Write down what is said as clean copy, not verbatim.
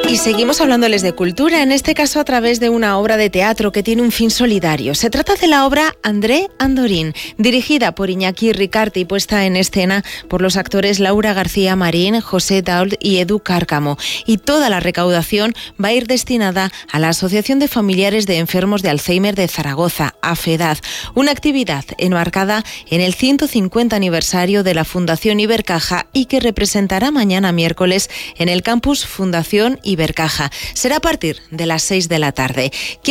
Y seguimos hablándoles de cultura, en este caso a través de una obra de teatro que tiene un fin solidario. Se trata de la obra André Andorín, dirigida por Iñaki Ricarty y puesta en escena por los actores Laura García Marín, José Dault y Edu Cárcamo. Y toda la recaudación va a ir destinada a la Asociación de Familiares de Enfermos de Alzheimer de Zaragoza, AFEDAZ, una actividad enmarcada en el 150 aniversario de la Fundación Ibercaja y que representará mañana miércoles en el campus Fundación Ibercaja. Será a partir de las 6 de la tarde.